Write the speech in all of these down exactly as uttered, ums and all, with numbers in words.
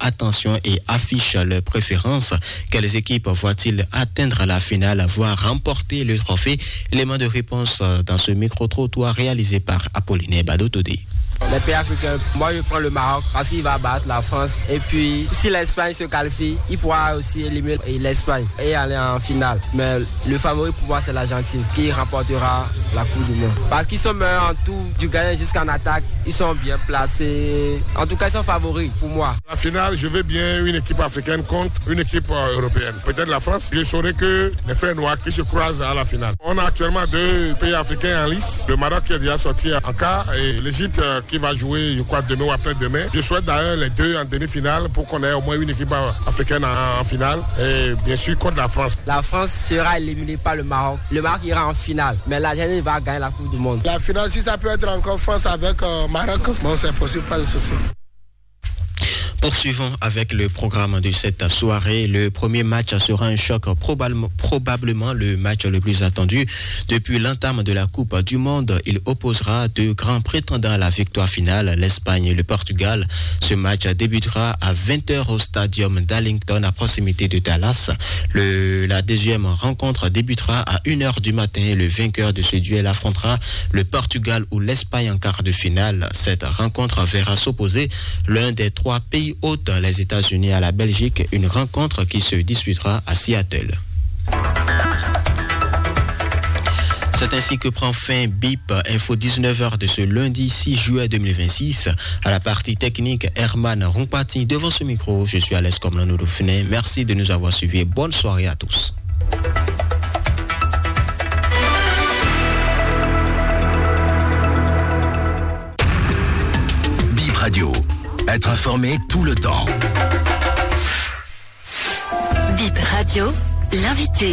attention et affichent leurs préférences. Quelles équipes voient-ils atteindre la finale, voire remporter le trophée? Élément de réponse dans ce micro-trottoir réalisé par Apollinaire Badotodé. Les pays africains, moi je prends le Maroc parce qu'il va battre la France. Et puis, si l'Espagne se qualifie, il pourra aussi éliminer l'Espagne et aller en finale. Mais le favori pour moi, c'est l'Argentine qui remportera la Coupe du Monde. Parce qu'ils sont meilleurs en tout, du gardien jusqu'en attaque. Ils sont bien placés. En tout cas, ils sont favoris pour moi. La finale, je veux bien une équipe africaine contre une équipe européenne. Peut-être la France. Je saurais que les frères noirs qui se croisent à la finale. On a actuellement deux pays africains en lice. Le Maroc qui est déjà sorti en quart et l'Égypte qui va jouer, je crois, demain ou après-demain. Je souhaite d'ailleurs les deux en demi-finale pour qu'on ait au moins une équipe africaine en, en finale et bien sûr contre la France. La France sera éliminée par le Maroc. Le Maroc ira en finale, mais l'Argentine va gagner la Coupe du Monde. La finale, si ça peut être encore France avec euh, Maroc, bon, c'est possible, pas de souci. Poursuivons avec le programme de cette soirée. Le premier match sera un choc, probablement, probablement le match le plus attendu depuis l'entame de la Coupe du Monde. Il opposera deux grands prétendants à la victoire finale, l'Espagne et le Portugal. Ce match débutera à vingt heures au stadium d'Arlington à proximité de Dallas. Le, la deuxième rencontre débutera à une heure du matin. Le vainqueur de ce duel affrontera le Portugal ou l'Espagne en quart de finale. Cette rencontre verra s'opposer l'un des trois pays hôtes, les États-Unis à la Belgique, une rencontre qui se disputera à Seattle. C'est ainsi que prend fin B I P Info dix-neuf heures de ce lundi six juillet deux mille vingt-six. À la partie technique, Herman Rompati. Devant ce micro, je suis Alex Komlano-Dauphiné. Merci de nous avoir suivis. Bonne soirée à tous. B I P Radio. Être informé tout le temps. B I P Radio, l'invité.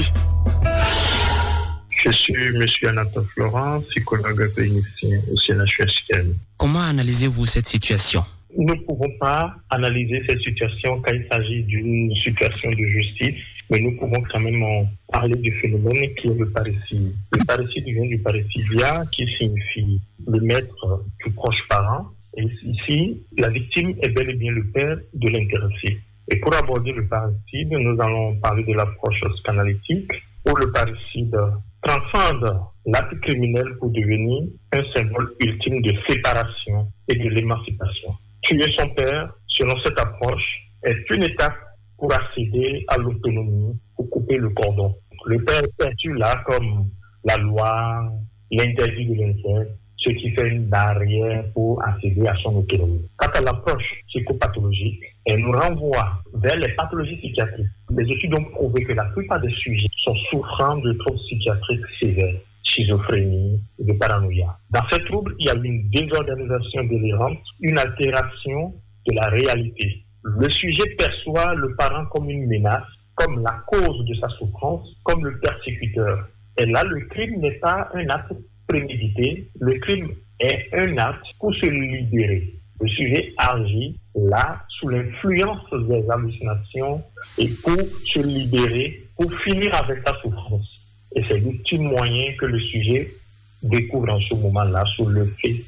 Je suis M. Anatole Florent, psychologue clinicien au C N H U S K M. Comment analysez-vous cette situation? Nous ne pouvons pas analyser cette situation quand il s'agit d'une situation de justice, mais nous pouvons quand même parler du phénomène qui est le parricide. Le parricide vient du parricidia, qui signifie le maître du proche parent. Et ici, la victime est bel et bien le père de l'intéressé. Et pour aborder le parricide, nous allons parler de l'approche psychanalytique, où le parricide transcende l'acte criminel pour devenir un symbole ultime de séparation et de l'émancipation. Tuer son père, selon cette approche, est une étape pour accéder à l'autonomie, pour couper le cordon. Le père est perçu là comme la loi, l'interdit de l'inceste, ce qui fait une barrière pour accéder à son autonomie. Quant à l'approche psychopathologique, elle nous renvoie vers les pathologies psychiatriques. Les études ont prouvé que la plupart des sujets sont souffrant de troubles psychiatriques sévères, schizophrénie, de paranoïa. Dans ces troubles, il y a une désorganisation délirante, une altération de la réalité. Le sujet perçoit le parent comme une menace, comme la cause de sa souffrance, comme le persécuteur. Et là, le crime n'est pas un acte prémédité, le crime est un acte pour se libérer. Le sujet agit là sous l'influence des hallucinations et pour se libérer, pour finir avec sa souffrance. Et c'est l'ultime moyen que le sujet découvre en ce moment-là sous le fait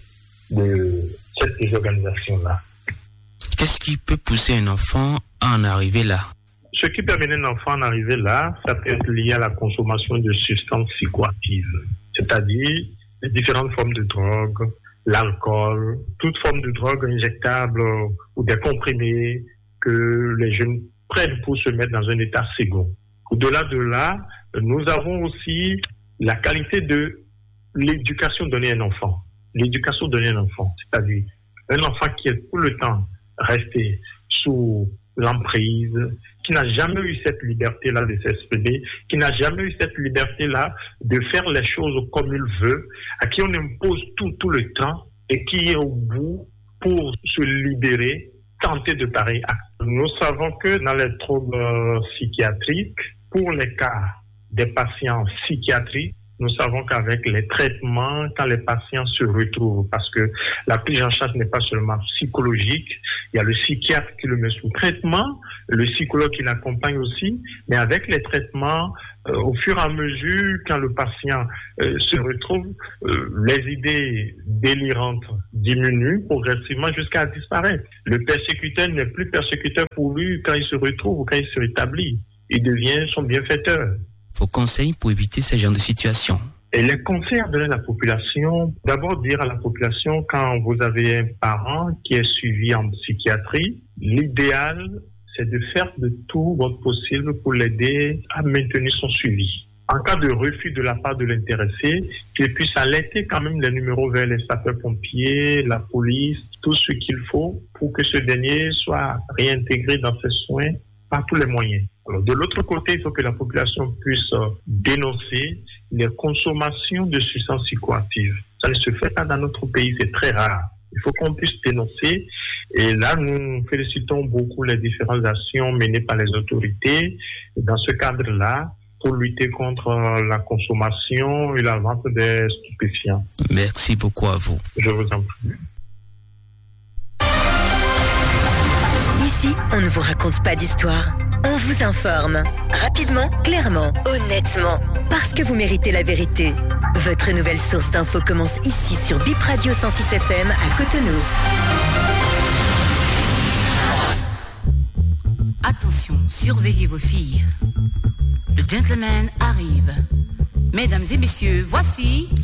de cette désorganisation-là. Qu'est-ce qui peut pousser un enfant à en arriver là? Ce qui permet à un enfant d'en arriver là, ça peut être lié à la consommation de substances psychoactives, c'est-à-dire les différentes formes de drogue, l'alcool, toute forme de drogue injectable ou des comprimés que les jeunes prennent pour se mettre dans un état second. Au-delà de là, nous avons aussi la qualité de l'éducation donnée à un enfant. L'éducation donnée à un enfant, c'est-à-dire un enfant qui est tout le temps resté sous l'emprise, qui n'a jamais eu cette liberté-là de s'exprimer, qui n'a jamais eu cette liberté-là de faire les choses comme il veut, à qui on impose tout, tout le temps, et qui est au bout pour se libérer, tenter de pareils actes. Nous savons que dans les troubles psychiatriques, pour les cas des patients psychiatriques, nous savons qu'avec les traitements, quand les patients se retrouvent, parce que la prise en charge n'est pas seulement psychologique, il y a le psychiatre qui le met sous traitement, le psychologue qui l'accompagne aussi, mais avec les traitements, euh, au fur et à mesure, quand le patient euh, se retrouve, euh, les idées délirantes diminuent progressivement jusqu'à disparaître. Le persécuteur n'est plus persécuteur pour lui quand il se retrouve ou quand il se rétablit. Il devient son bienfaiteur. Vos conseils pour éviter ce genre de situation? Et les conseils à donner à la population, d'abord dire à la population, quand vous avez un parent qui est suivi en psychiatrie, l'idéal, c'est de faire de tout votre possible pour l'aider à maintenir son suivi. En cas de refus de la part de l'intéressé, qu'il puisse alerter quand même les numéros vers les sapeurs-pompiers, la police, tout ce qu'il faut pour que ce dernier soit réintégré dans ses soins par tous les moyens. Alors, de l'autre côté, il faut que la population puisse euh, dénoncer les consommations de substances psychoactives. Ça ne se fait pas dans notre pays, c'est très rare. Il faut qu'on puisse dénoncer. Et là, nous félicitons beaucoup les différentes actions menées par les autorités dans ce cadre-là pour lutter contre la consommation et la vente des stupéfiants. Merci beaucoup à vous. Je vous en prie. Ici, on ne vous raconte pas d'histoire. On vous informe. Rapidement, clairement, honnêtement. Parce que vous méritez la vérité. Votre nouvelle source d'infos commence ici sur Bip Radio cent six F M à Cotonou. Attention, surveillez vos filles. Le gentleman arrive. Mesdames et messieurs, voici